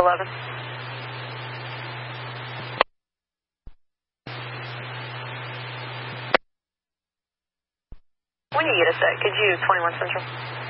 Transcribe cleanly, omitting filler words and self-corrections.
11. When you get a sec, could you 21 Central?